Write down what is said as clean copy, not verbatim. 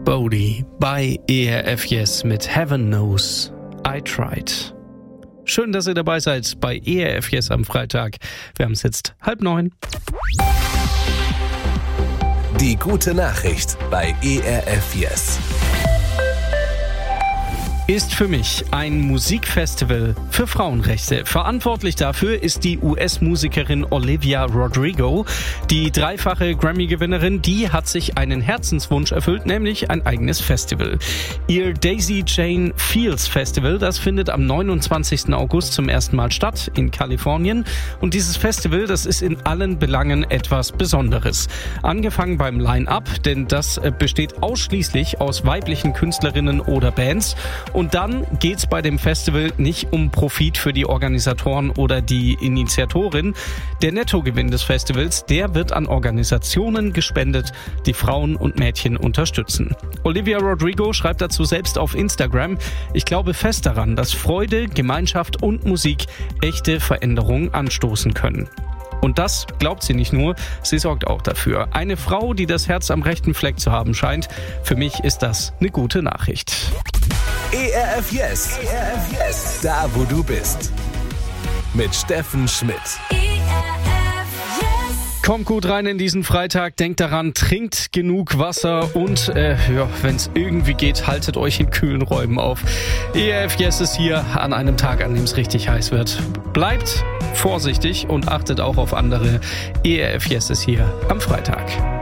Bodhi bei ERF Yes mit Heaven Knows I Tried. Schön, dass ihr dabei seid bei ERF Yes am Freitag. Wir haben es jetzt 8:30. Die gute Nachricht bei ERF Yes ist für mich ein Musikfestival für Frauenrechte. Verantwortlich dafür ist die US-Musikerin Olivia Rodrigo. Die dreifache Grammy-Gewinnerin, die hat sich einen Herzenswunsch erfüllt, nämlich ein eigenes Festival. Ihr Daisy Jane Fields Festival, das findet am 29. August zum ersten Mal statt in Kalifornien. Und dieses Festival, das ist in allen Belangen etwas Besonderes. Angefangen beim Line-Up, denn das besteht ausschließlich aus weiblichen Künstlerinnen oder Bands. Und dann geht's bei dem Festival nicht um Profit für die Organisatoren oder die Initiatorin. Der Nettogewinn des Festivals, der wird an Organisationen gespendet, die Frauen und Mädchen unterstützen. Olivia Rodrigo schreibt dazu selbst auf Instagram: Ich glaube fest daran, dass Freude, Gemeinschaft und Musik echte Veränderungen anstoßen können. Und das glaubt sie nicht nur, sie sorgt auch dafür. Eine Frau, die das Herz am rechten Fleck zu haben scheint. Für mich ist das eine gute Nachricht. ERF Yes. ERF Yes. Da, wo du bist. Mit Steffen Schmidt. Kommt gut rein in diesen Freitag, denkt daran, trinkt genug Wasser und wenn es irgendwie geht, haltet euch in kühlen Räumen auf. ERF Yes ist hier an einem Tag, an dem es richtig heiß wird. Bleibt vorsichtig und achtet auch auf andere. ERF Yes ist hier am Freitag.